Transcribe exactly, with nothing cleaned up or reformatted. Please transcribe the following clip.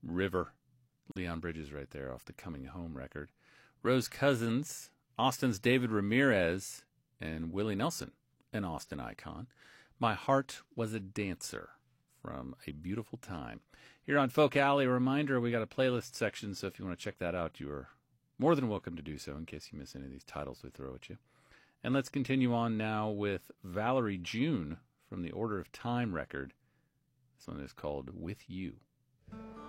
River. Leon Bridges right there off the Coming Home record. Rose Cousins, Austin's David Ramirez, and Willie Nelson, an Austin icon. My Heart Was a Dancer from A Beautiful Time. Here on Folk Alley, a reminder, we got a playlist section, so if you want to check that out, you are more than welcome to do so in case you miss any of these titles we throw at you. And let's continue on now with Valerie June from the Order of Time record. This one is called With You.